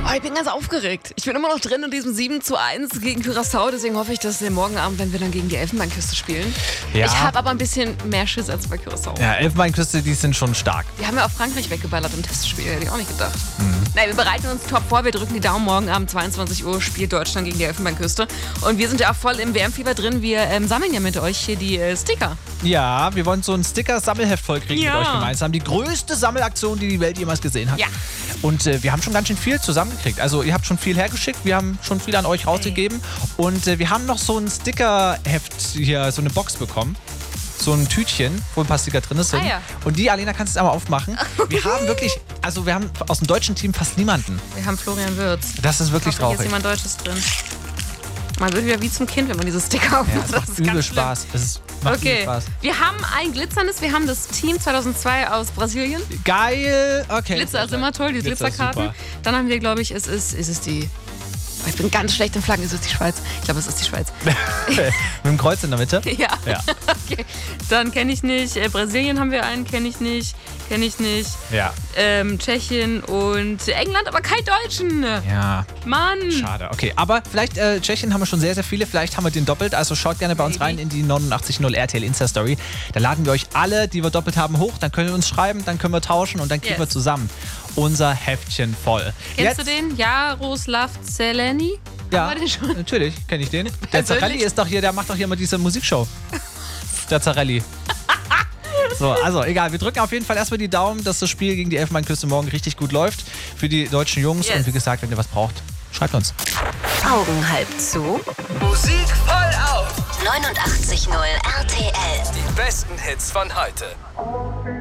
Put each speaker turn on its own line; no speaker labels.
Oh, ich bin ganz aufgeregt. Ich bin immer noch drin in diesem 7:1 gegen Curaçao. Deswegen hoffe ich, dass wir morgen Abend, wenn wir dann gegen die Elfenbeinküste spielen.
Ja.
Ich habe aber ein bisschen mehr Schiss als bei Curaçao.
Ja, Elfenbeinküste, die sind schon stark.
Wir haben ja auch Frankreich weggeballert im Testspiel. Hätte ich auch nicht gedacht. Nein, wir bereiten uns top vor. Wir drücken die Daumen. Morgen Abend 22 Uhr spielt Deutschland gegen die Elfenbeinküste. Und wir sind ja auch voll im WM-Fieber drin. Wir sammeln ja mit euch hier die Sticker.
Ja, wir wollen so ein Sticker-Sammelheft vollkriegen
Ja.
mit euch gemeinsam. Die größte Sammelaktion, die die Welt jemals gesehen hat.
Ja.
Und wir haben schon ganz schön viel zusammengekriegt. Also ihr habt schon viel hergeschickt, wir haben schon viel an euch rausgegeben. Und wir haben noch so ein Stickerheft hier, so eine Box bekommen. So ein Tütchen, wo ein paar Sticker drin sind.
Ah, ja.
Und die, Alena, kannst du jetzt einmal aufmachen. Wir haben wirklich, also wir haben aus dem deutschen Team fast niemanden.
Wir haben Florian Wirtz.
Das ist wirklich
Hier ist
traurig.
jemand Deutsches drin. Man wird wieder wie zum Kind, wenn man diese Sticker aufmacht.
Ja, es macht übel Spaß. Es macht übel
Okay,
Spaß.
wir haben ein glitzerndes, wir haben das Team 2002 aus Brasilien.
Geil, okay.
Glitzer ist immer toll, die
Glitzer ist
Glitzerkarten.
super.
Dann haben wir, glaube ich, ist es die... Ich bin ganz schlecht in Flaggen, ist es die Schweiz? Ich glaube, es ist die Schweiz.
Mit dem Kreuz in der Mitte.
Ja.
Ja.
Okay. Dann kenne ich nicht. Brasilien haben wir einen, kenne ich nicht.
Ja.
Tschechien und England, aber kein Deutschen.
Ja.
Mann.
Schade, okay. Aber vielleicht Tschechien haben wir schon sehr, sehr viele. Vielleicht haben wir den doppelt. Also schaut gerne bei uns rein in die 89.0 RTL Insta-Story. Da laden wir euch alle, die wir doppelt haben, hoch. Dann könnt ihr uns schreiben, dann können wir tauschen und dann kriegen wir zusammen unser Heftchen voll.
Kennst du den? Jaroslav Zeleny?
Ja,
Haben wir den schon?
natürlich kenne ich den. Der
Persönlich?
Zarelli ist doch hier, der macht doch hier immer diese Musikshow. Der Zarelli. So, also egal, wir drücken auf jeden Fall erstmal die Daumen, dass das Spiel gegen die Elfenbeinküste morgen richtig gut läuft für die deutschen Jungs.
Yes.
Und wie gesagt, wenn ihr was braucht, schreibt uns.
Augen halb zu.
Musik voll auf.
89.0 RTL.
Die besten Hits von heute.